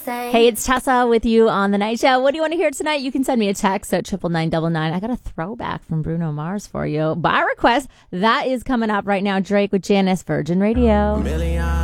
say. Hey, it's Tessa with you on The Night Show. What do you want to hear tonight? You can send me a text at 99999. I got a throwback from Bruno Mars for you. By request, that is coming up right now. Drake with Janice, Virgin Radio.